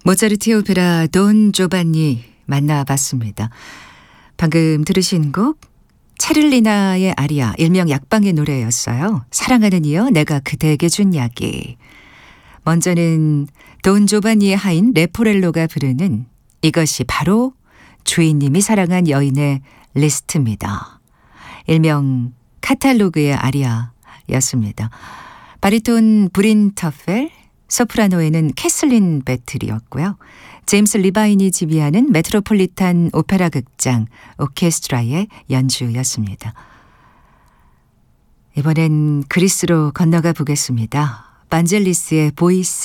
모차르트의 오페라 돈 조반니 만나봤습니다. 방금 들으신 곡 차를리나의 아리아, 일명 약방의 노래였어요. 사랑하는 이여 내가 그대에게 준 약이. 먼저는 돈 조반니의 하인 레포렐로가 부르는 이것이 바로 주인님이 사랑한 여인의 리스트입니다. 일명 카탈로그의 아리아였습니다. 바리톤 브린 터펠, 소프라노에는 캐슬린 배틀이었고요. 제임스 리바인이 지휘하는 메트로폴리탄 오페라 극장 오케스트라의 연주였습니다. 이번엔 그리스로 건너가 보겠습니다. 반젤리스의 보이스